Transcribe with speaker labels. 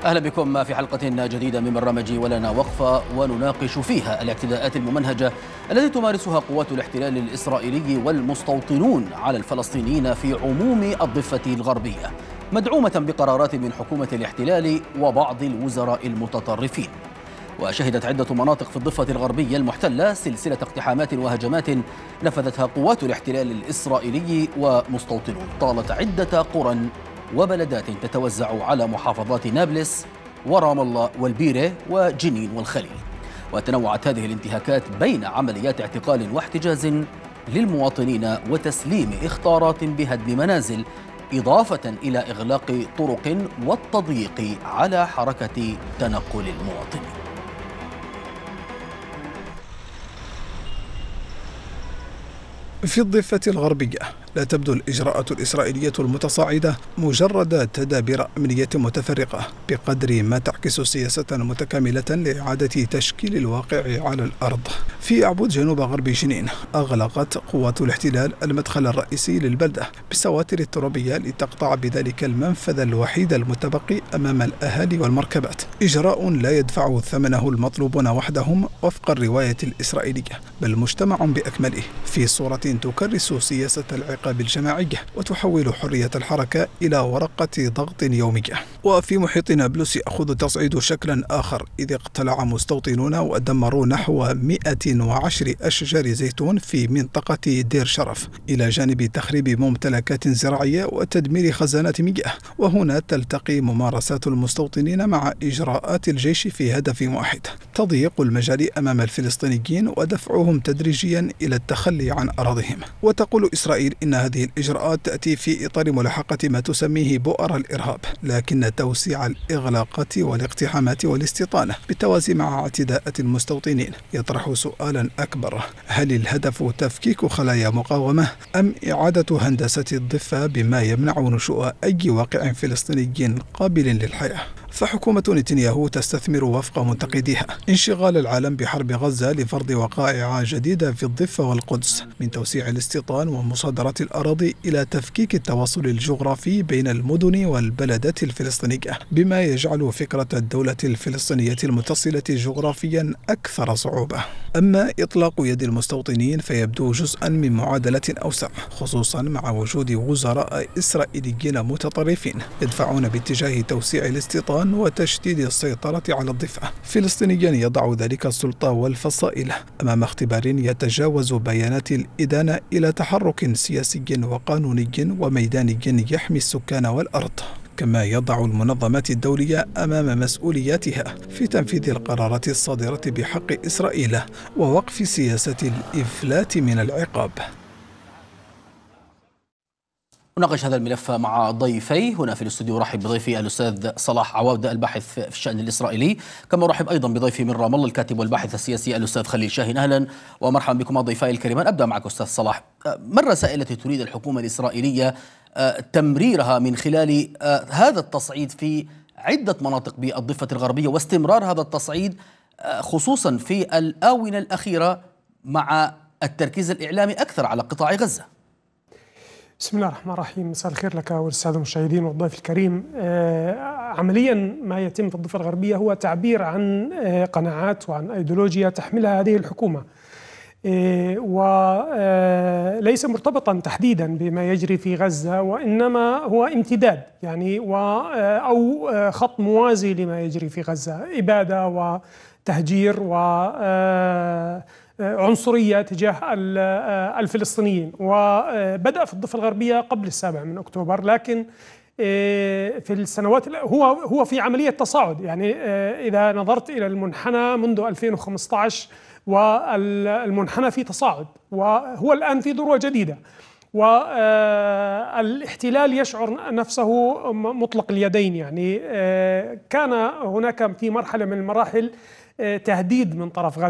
Speaker 1: أهلا بكم في حلقة جديدة من برنامج ولنا وقفة، ونناقش فيها الاعتداءات الممنهجة التي تمارسها قوات الاحتلال الإسرائيلي والمستوطنون على الفلسطينيين في عموم الضفة الغربية، مدعومة بقرارات من حكومة الاحتلال وبعض الوزراء المتطرفين. وشهدت عدة مناطق في الضفة الغربية المحتلة سلسلة اقتحامات وهجمات نفذتها قوات الاحتلال الإسرائيلي ومستوطنون طالت عدة قرى وبلدات تتوزع على محافظات نابلس ورام الله والبيرة وجنين والخليل. وتنوعت هذه الانتهاكات بين عمليات اعتقال واحتجاز للمواطنين وتسليم إخطارات بهدم منازل، إضافة إلى إغلاق طرق والتضييق على حركة تنقل المواطنين.
Speaker 2: في الضفة الغربية لا تبدو الإجراءات الإسرائيلية المتصاعدة مجرد تدابير أمنية متفرقة بقدر ما تعكس سياسة متكاملة لإعادة تشكيل الواقع على الأرض. في أعبود جنوب غرب جنين أغلقت قوات الاحتلال المدخل الرئيسي للبلدة بالسواتر الترابية لتقطع بذلك المنفذ الوحيد المتبقي أمام الأهالي والمركبات، إجراء لا يدفع ثمنه المطلوبون وحدهم وفق الرواية الإسرائيلية، بل مجتمع بأكمله في صورة تكرس سياسة العقاب الجماعية وتحول حرية الحركة إلى ورقة ضغط يومية. وفي محيط نابلس يأخذ تصعيد شكلا آخر، إذ اقتلع مستوطنون ودمروا نحو 110 أشجار زيتون في منطقة دير شرف، إلى جانب تخريب ممتلكات زراعية وتدمير خزانات مياه. وهنا تلتقي ممارسات المستوطنين مع إجراءات الجيش في هدف واحد: تضييق المجال أمام الفلسطينيين ودفعهم تدريجيا إلى التخلي عن أراضيهم. وتقول إسرائيل إن هذه الإجراءات تأتي في إطار ملاحقة ما تسميه بؤر الإرهاب، لكن توسيع الإغلاقات والاقتحامات والاستيطانة بالتوازي مع اعتداءات المستوطنين يطرح سؤالا أكبر: هل الهدف تفكيك خلايا مقاومة أم إعادة هندسة الضفة بما يمنع نشوء أي واقع فلسطيني قابل للحياة؟ فحكومة نتنياهو تستثمر وفق منتقديها انشغال العالم بحرب غزة لفرض وقائع جديدة في الضفة والقدس، من توسيع الاستيطان ومصادرة الأراضي إلى تفكيك التواصل الجغرافي بين المدن والبلدات الفلسطينية، بما يجعل فكرة الدولة الفلسطينية المتصلة جغرافيا أكثر صعوبة. أما إطلاق يد المستوطنين فيبدو جزءا من معادلة أوسع، خصوصا مع وجود وزراء إسرائيليين متطرفين يدفعون باتجاه توسيع الاستيطان وتشديد السيطرة على الضفة، فلسطينيا يضع ذلك السلطة والفصائل أمام اختبار يتجاوز بيانات الإدانة إلى تحرك سياسي وقانوني وميداني يحمي السكان والأرض، كما يضع المنظمات الدولية أمام مسؤولياتها في تنفيذ القرارات الصادرة بحق إسرائيل ووقف سياسة الإفلات من العقاب.
Speaker 1: نناقش هذا الملف مع ضيفي هنا في الاستوديو. ارحب بضيفي الاستاذ صلاح عواودة الباحث في الشأن الإسرائيلي، كما ارحب ايضا بضيفي من رام الله الكاتب والباحث السياسي الاستاذ خليل شاهين. اهلا ومرحبا بكم ضيفي الكريمان. ابدا معك استاذ صلاح، ما الرسائل التي تريد الحكومة الإسرائيلية تمريرها من خلال هذا التصعيد في عدة مناطق بالضفة الغربية، واستمرار هذا التصعيد خصوصا في الآونة الأخيرة مع التركيز الإعلامي أكثر على قطاع غزة؟
Speaker 3: بسم الله الرحمن الرحيم. مساء الخير لك والسادة المشاهدين والضيف الكريم. عمليا ما يتم في الضفة الغربية هو تعبير عن قناعات وعن أيديولوجيا تحملها هذه الحكومة، وليس مرتبطا تحديدا بما يجري في غزة، وإنما هو امتداد يعني أو خط موازي لما يجري في غزة: إبادة وتهجير عنصرية تجاه الفلسطينيين. وبدأ في الضفة الغربية قبل 7 أكتوبر، لكن في السنوات هو في عملية تصاعد. يعني إذا نظرت إلى المنحنى منذ 2015 والمنحنى في تصاعد، وهو الآن في ذروة جديدة، والاحتلال يشعر نفسه مطلق اليدين. يعني كان هناك في مرحلة من المراحل تهديد من طرف غزة